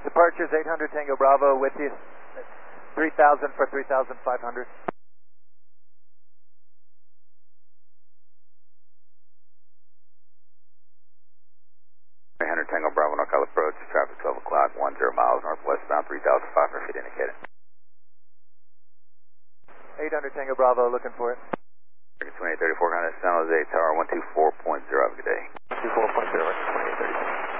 Departures 800 Tango Bravo with you. 3,000 for 3,500. Tango Bravo, NorCal approach, traffic 12 o'clock, 10 miles northwestbound, 3,500 feet indicated. 800 Tango Bravo, looking for it. 2834 San Jose, Tower 124.0, have a good day. 24.0, 2834.